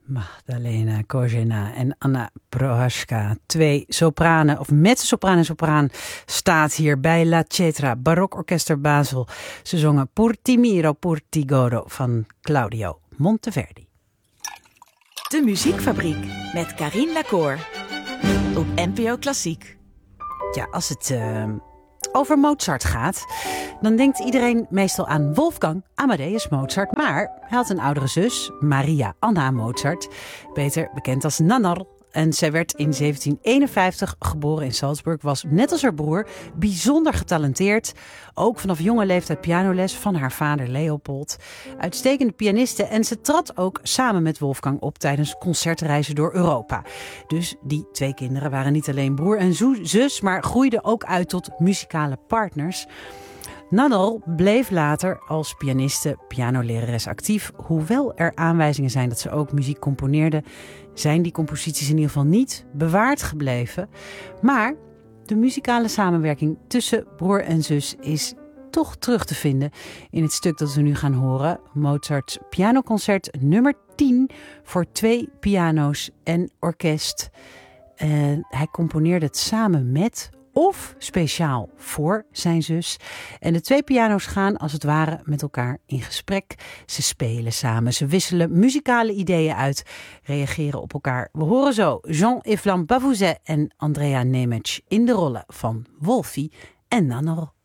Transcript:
Magdalena Kozena en Anna Prohaska. 2 sopranen, of mezzo-sopraan en sopraan, staat hier bij La Cetra, Barokorkester Basel. Ze zongen Pur ti miro, pur ti godo van Claudio Monteverdi. De Muziekfabriek met Carine Lacour op NPO Klassiek. Ja, als het over Mozart gaat, dan denkt iedereen meestal aan Wolfgang Amadeus Mozart. Maar hij had een oudere zus, Maria Anna Mozart, beter bekend als Nannerl. En zij werd in 1751 geboren in Salzburg, was net als haar broer bijzonder getalenteerd. Ook vanaf jonge leeftijd pianoles van haar vader Leopold. Uitstekende pianiste en ze trad ook samen met Wolfgang op tijdens concertreizen door Europa. Dus die 2 kinderen waren niet alleen broer en zus, maar groeiden ook uit tot muzikale partners. Nannerl bleef later als pianiste, pianolerares actief. Hoewel er aanwijzingen zijn dat ze ook muziek componeerde, zijn die composities in ieder geval niet bewaard gebleven. Maar de muzikale samenwerking tussen broer en zus is toch terug te vinden in het stuk dat we nu gaan horen. Mozarts pianoconcert nummer 10 voor 2 piano's en orkest. Hij componeerde het samen met of speciaal voor zijn zus. En de 2 piano's gaan als het ware met elkaar in gesprek. Ze spelen samen, ze wisselen muzikale ideeën uit, reageren op elkaar. We horen zo Jean-Yves Bavouzet en Andrea Nemec in de rollen van Wolfie en Nannerl.